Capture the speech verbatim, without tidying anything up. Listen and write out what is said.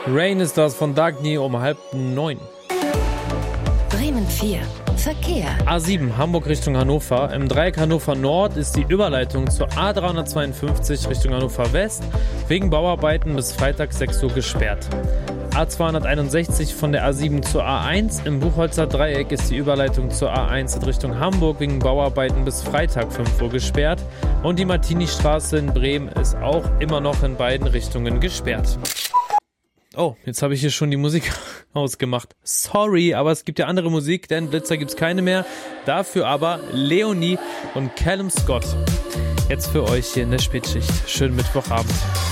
Rain ist das von Dagny um halb neun. Bremen vier. Verkehr. A sieben, Hamburg Richtung Hannover. Im Dreieck Hannover Nord ist die Überleitung zur A dreihundertzweiundfünfzig Richtung Hannover West wegen Bauarbeiten bis Freitag sechs Uhr gesperrt. A zweihunderteinundsechzig von der A sieben zur A eins. Im Buchholzer Dreieck ist die Überleitung zur A eins in Richtung Hamburg wegen Bauarbeiten bis Freitag fünf Uhr gesperrt. Und die Martini-Straße in Bremen ist auch immer noch in beiden Richtungen gesperrt. Oh, jetzt habe ich hier schon die Musik ausgemacht. Sorry, aber es gibt ja andere Musik, denn Blitzer gibt's keine mehr. Dafür aber Leonie und Callum Scott. Jetzt für euch hier in der Spätschicht. Schönen Mittwochabend.